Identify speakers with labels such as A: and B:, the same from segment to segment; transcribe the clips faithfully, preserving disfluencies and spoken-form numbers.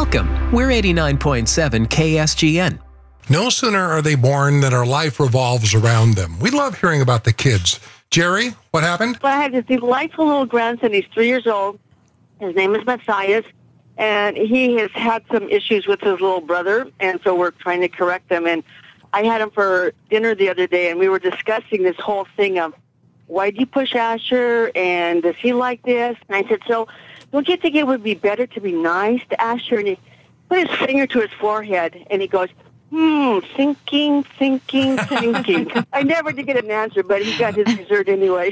A: Welcome. We're eighty-nine point seven K S G N.
B: No sooner are they born than our life revolves around them. We love hearing about the kids. Jerry, what happened?
C: Well, I have this delightful little grandson. He's three years old. His name is Matthias, and he has had some issues with his little brother, and so we're trying to correct them. And I had him for dinner the other day, and we were discussing this whole thing of, why do you push Asher, and does he like this? And I said, so don't you think it would be better to be nice to Asher? And he put his finger to his forehead, and he goes, Hmm, thinking, thinking, thinking. I never did get an answer, but he got his dessert anyway.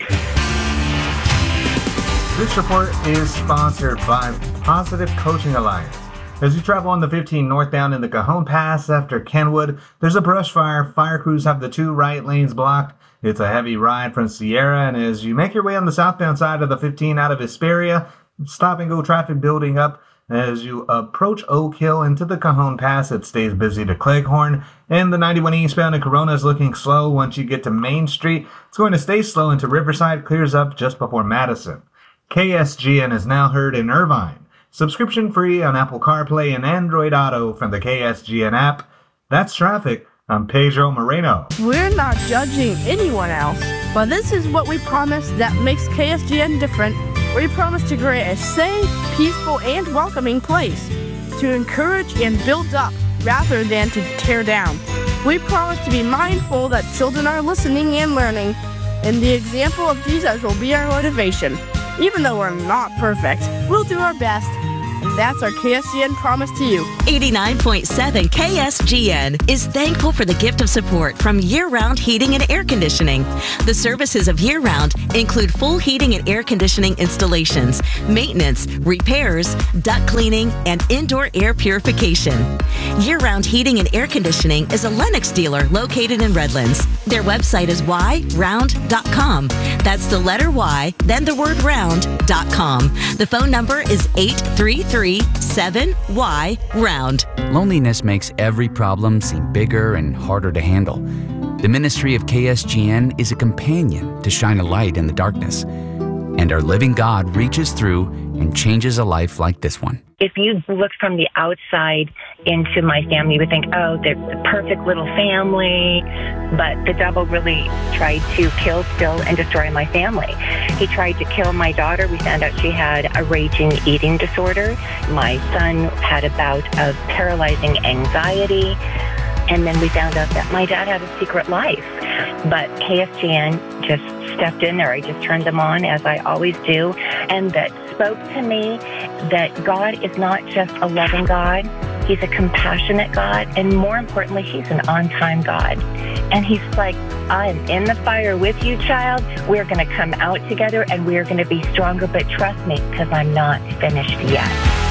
D: This report is sponsored by Positive Coaching Alliance. As you travel on the fifteen northbound in the Cajon Pass after Kenwood, there's a brush fire. Fire crews have the two right lanes blocked. It's a heavy ride from Sierra, and as you make your way on the southbound side of the fifteen out of Hesperia, stop-and-go traffic building up. As you approach Oak Hill into the Cajon Pass, it stays busy to Cleghorn, and the ninety-one eastbound in Corona is looking slow. Once you get to Main Street, it's going to stay slow into Riverside, clears up just before Madison. K S G N is now heard in Irvine. Subscription free on Apple CarPlay and Android Auto from the K S G N app. That's traffic. I'm Pedro Moreno.
E: We're not judging anyone else, but this is what we promise that makes K S G N different. We promise to create a safe, peaceful, and welcoming place to encourage and build up rather than to tear down. We promise to be mindful that children are listening and learning, and the example of Jesus will be our motivation. Even though we're not perfect, we'll do our best. And that's our K S G N promise to you.
F: eighty-nine point seven K S G N is thankful for the gift of support from Year-Round Heating and Air Conditioning. The services of Year-Round include full heating and air conditioning installations, maintenance, repairs, duct cleaning, and indoor air purification. Year-Round Heating and Air Conditioning is a Lennox dealer located in Redlands. Their website is y round dot com. That's the letter Y, then the word round dot com. The phone number is eight three three seven Y round.
G: Loneliness makes every problem seem bigger and harder to handle. The ministry of K S G N is a companion to shine a light in the darkness. And our living God reaches through and changes a life like this one.
H: If you look from the outside into my family, you would think, oh, they're the perfect little family. But the devil really tried to kill, steal, and destroy my family. He tried to kill my daughter. We found out she had a raging eating disorder. My son had a bout of paralyzing anxiety. And then we found out that my dad had a secret life. But K S G N just stepped in there. I just turned them on, as I always do, and that spoke to me that God is not just a loving God. He's a compassionate God, and more importantly, he's an on-time God. And he's like, I'm in the fire with you, child. We're going to come out together, and we're going to be stronger, but trust me, because I'm not finished yet.